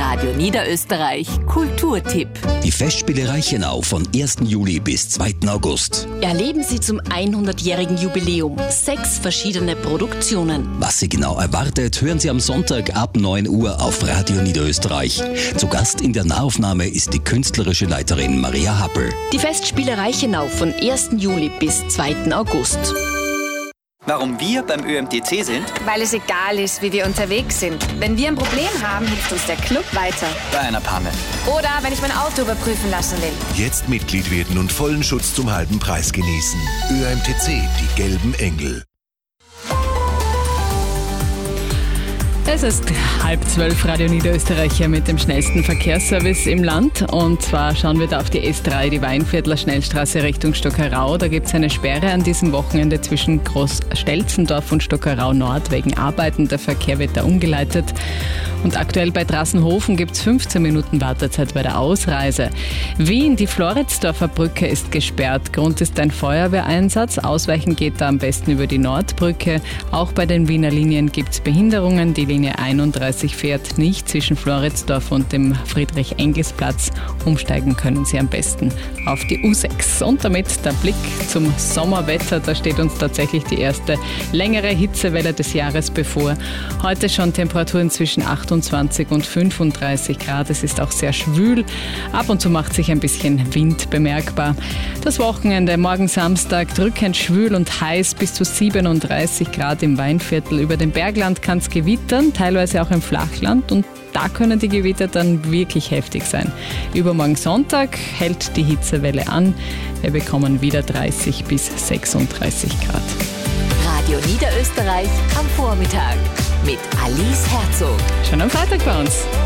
Radio Niederösterreich Kulturtipp. Die Festspiele Reichenau von 1. Juli bis 2. August. Erleben Sie zum 100-jährigen Jubiläum 6 verschiedene Produktionen. Was Sie genau erwartet, hören Sie am Sonntag ab 9 Uhr auf Radio Niederösterreich. Zu Gast in der Nahaufnahme ist die künstlerische Leiterin Maria Happel. Die Festspiele Reichenau von 1. Juli bis 2. August. Warum wir beim ÖMTC sind? Weil es egal ist, wie wir unterwegs sind. Wenn wir ein Problem haben, hilft uns der Club weiter. Bei einer Panne. Oder wenn ich mein Auto überprüfen lassen will. Jetzt Mitglied werden und vollen Schutz zum halben Preis genießen. ÖMTC, die gelben Engel. Es ist 11:30, Radio Niederösterreich mit dem schnellsten Verkehrsservice im Land. Und zwar schauen wir da auf die S3, die Weinviertler Schnellstraße Richtung Stockerau. Da gibt es eine Sperre an diesem Wochenende zwischen Groß-Stelzendorf und Stockerau Nord wegen Arbeiten. Der Verkehr wird da umgeleitet. Und aktuell bei Drassenhofen gibt es 15 Minuten Wartezeit bei der Ausreise. Wien, die Floridsdorfer Brücke ist gesperrt. Grund ist ein Feuerwehreinsatz. Ausweichen geht da am besten über die Nordbrücke. Auch bei den Wiener Linien gibt es Behinderungen. Die Linie 31 fährt nicht zwischen Floridsdorf und dem Friedrich-Engels-Platz. Umsteigen können Sie am besten auf die U6. Und damit der Blick zum Sommerwetter. Da steht uns tatsächlich die erste längere Hitzewelle des Jahres bevor. Heute schon Temperaturen zwischen 28 und 35 Grad. Es ist auch sehr schwül. Ab und zu macht sich ein bisschen Wind bemerkbar. Das Wochenende, morgen Samstag, drückend schwül und heiß bis zu 37 Grad im Weinviertel. Über dem Bergland kann es gewittern, teilweise auch im Flachland. Und da können die Gewitter dann wirklich heftig sein. Übermorgen Sonntag hält die Hitzewelle an. Wir bekommen wieder 30 bis 36 Grad. Radio Niederösterreich am Vormittag mit Alice Herzog. Schon am Freitag bei uns.